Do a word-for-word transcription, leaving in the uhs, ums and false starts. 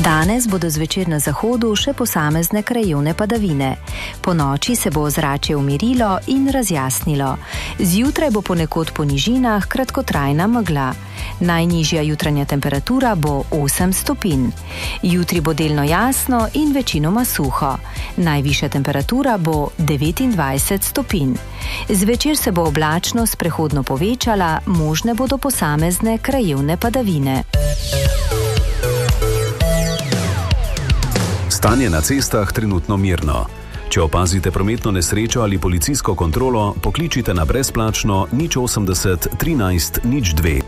Danes bodo zvečer na zahodu še posamezne krajevne padavine. Po noči se bo ozračje umirilo in razjasnilo. Zjutraj bo ponekod po nižinah kratkotrajna megla. Najnižja jutranja temperatura bo osem stopinj. Jutri bo delno jasno in večinoma suho. Najvišja temperatura bo devetindvajset stopinj. Zvečer se bo oblačnost prehodno povečala, možne bodo posamezne krajevne padavine. Stanje na cestah trenutno mirno. Če opazite prometno nesrečo ali policijsko kontrolo, pokličite na brezplačno nič osemdeset trinajst nič dve.